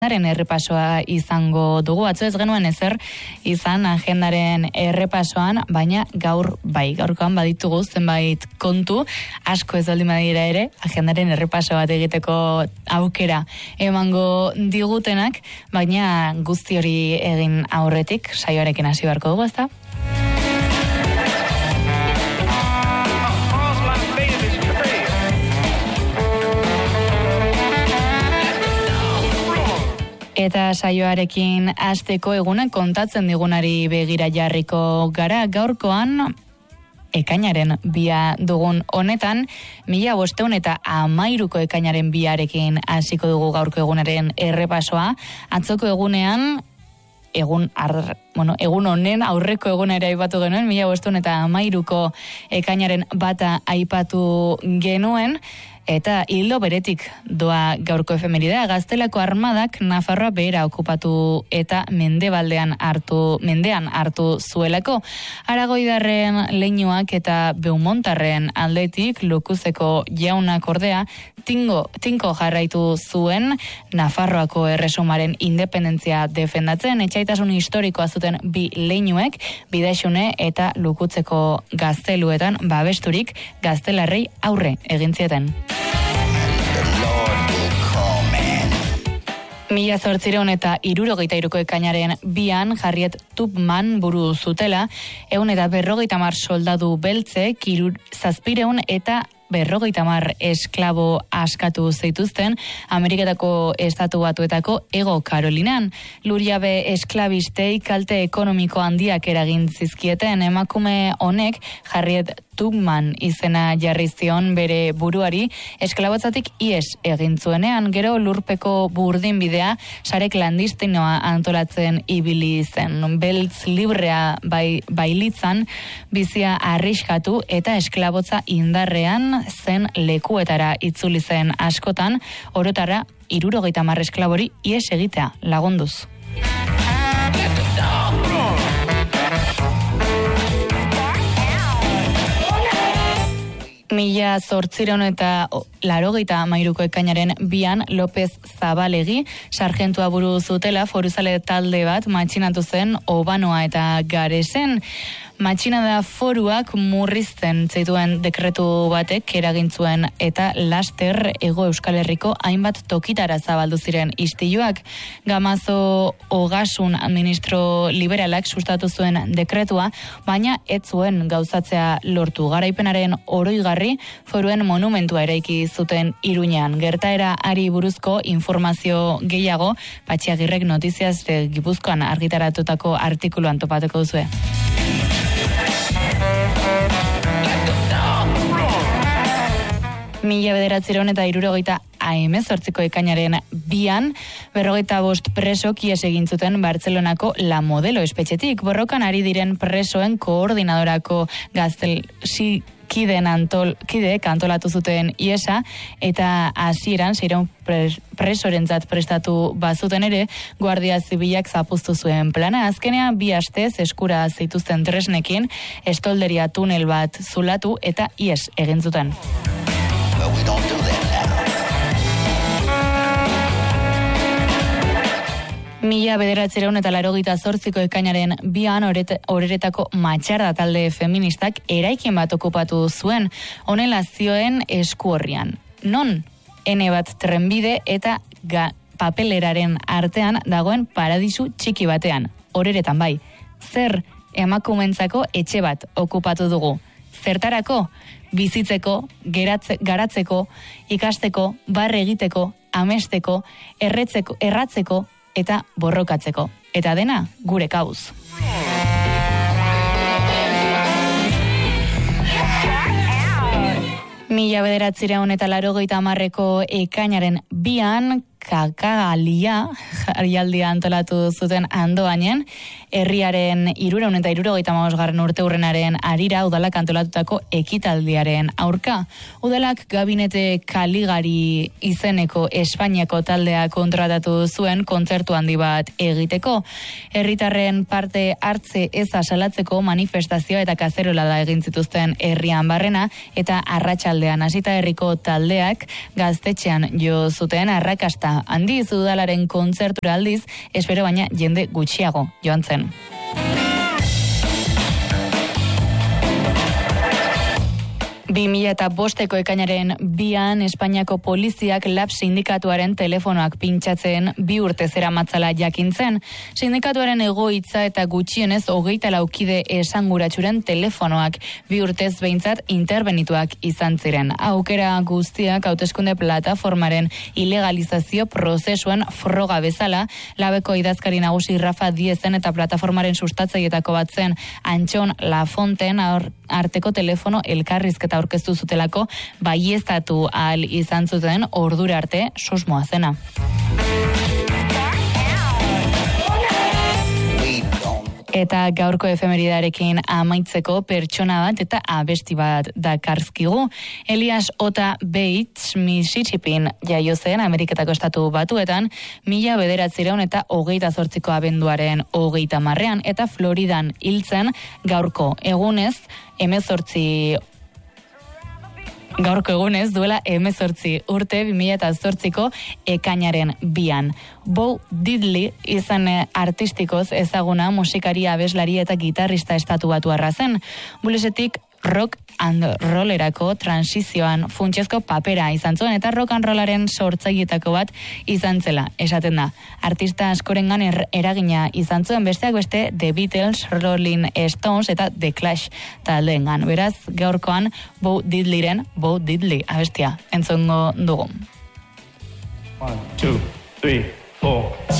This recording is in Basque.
errepasoa izango dugu. Atzo ez genuen ezer izan agendaren errepasoan, baina gaur bai, gaurkoan baditugu zenbait kontu, asko ez baldin badira ere, agendaren errepaso bat egiteko aukera emango digutenak, baina guzti hori egin aurretik, saioarekin hasi beharko dugu, ezta? Eta saioarekin hasteko egunen kontatzen digunari begira jarriko gara. Gaurkoan ekainaren 2 dugun honetan, 1513ko ekainaren 2arekin hasiko dugu gaurko egunaren errepasoa. Atzoko egunean egun honen aurreko eguna ere aipatu genuen, 1513ko ekainaren 1 aipatu genuen. Eta hildo beretik doa gaurko efemeridea. Gaztelako armadak Nafarroa behera okupatu eta mendean hartu zuelako. Aragoidarren leinuak eta Beaumontarren aldetik Lukuzeko jaunak ordea tinko jarraitu zuen Nafarroako erresumaren independentzia defendatzen. Etxaitasun historikoa zuten bi leinuek, Bidaxune eta Lukutzeko gazteluetan babesturik gaztelarrei aurre egin zieten. 1863ko ekainaren 2an Harriet Tubman buru zutela, 150 soldadu beltzek 700 eta 50 esklabo askatu zituzten Ameriketako Estatu Batuetako Hego Karolinan. Lurjabe esklabistei kalte ekonomiko handiak eragin zizkieten. Emakume honek Harriet Tubman izena jarri zion bere buruari esklabotzatik ihes egin zuenean. Gero lurpeko burdinbidea sare klandestinoa antolatzen ibili zen. Beltz librea bailitzan bizia arriskatu eta esklabotza indarrean zen lekuetara itzuli zen askotan, orotara 70 esklabori ihes egitea lagunduz. Mila 1883ko ekainaren 2an López Zabalegi sarjentua buru zutela foruzale talde bat matxinatu zen Obanoa eta Garesen. Matxinada foruak murrizten zituen dekretu batek eragin zuen eta laster Hego Euskal Herriko hainbat tokitara zabaldu ziren istiluak. Gamazo Ogasun ministro liberalak sustatu zuen dekretua, baina ez zuen gauzatzea lortu. Garaipenaren oroigarri foruen monumentua eraiki zuten Iruñean. Gertaera ari buruzko informazio gehiago Patxiagirrek Notiziaz de Gipuzkoan argitaratutako artikuluan topatuko duzue. Mila 1978ko ekainaren 2an 45 presok ihes egin zuten Bartzelonako La Modelo espetxetik. Borrokan ari diren presoen koordinadorako kideek antolatu zuten ihesa eta hasieran 600 presorentzat prestatu bazuten ere, Guardia Zibilak zapuztu zuen plana. Azkenean 2 astez eskura zituzten tresnekin estolderia tunel bat zulatu eta ihes egin zuten. Mila 1988ko ekainaren 2an Oreretako Matxarda talde feministak eraikin bat okupatu zuen, honela zioen Eskuorrian. Non, N bat trenbide eta papeleraren artean dagoen paradisu txiki batean, Oreretan bai. Zer, emakumentzako etxe bat okupatu dugu. Zertarako? Bizitzeko, garatzeko, ikasteko, barre egiteko, amesteko, erratzeko eta borrokatzeko. Eta dena gure kabuz. Mila 1980ko ekainaren 2an Kakagalia jaialdia antolatu zuten Andoainen, herriaren 375. urteurrenaren harira udalak antolatutako ekitaldiaren aurka. Udalak Gabinete Kaligari izeneko Espainiako taldea kontratatu zuen kontzertu handi bat egiteko. Herritarren parte hartze eza salatzeko manifestazioa eta kazerola da egin zituzten herrian barrena, eta arratsaldean hasita herriko taldeak gaztetxean jo zuten arrakasta Kezka handiz udalaren kontzertura aldiz, espero baina jende gutxiago joan zen. Eta 2005ko ekainaren 2an Espainiako poliziak Lab sindikatuaren telefonoak pintxatzen 2 urte zeramatzala jakintzen. Sindikatuaren egoitza eta gutxienez 24 kide esanguratsuren telefonoak 2 urtez behintzat interbenituak izan ziren. Aukera guztiak hauteskunde plataformaren ilegalizazio prozesuan froga bezala, Labeko idazkari nagusi Rafa Diezen eta plataformaren sustatzailetako bat zen Antxon Lafonten arteko telefono elkarrizketa aurkeztu zutelako baieztatu ahal izan zuten ordura arte susmoa zena. Eta gaurko efemeridarekin amaitzeko pertsona bat eta abesti bat dakarzkigu. Elias Ota Bates Mississippin jaio zen Ameriketako estatu batuetan 1928ko abenduaren 30ean eta Floridan hiltzen gaurko egunez duela 18 urte 2008ko ekainaren 2an. Bo Diddley izan artistikoz ezaguna musikari, abeslari eta gitarrista estatubatuarra zen. Bluesetik rock and rollerako transizioan funtsezko papera izan zuen eta rock and rollaren sortzaileetako bat izan zela, esaten da. Artista askorengan eragina izan zuen, besteak beste The Beatles, Rolling Stones eta The Clash taldeengan. Beraz, gaurkoan Bo Diddleyren Bo Diddley abestia entzongo dugu. 1, 2, 3, 4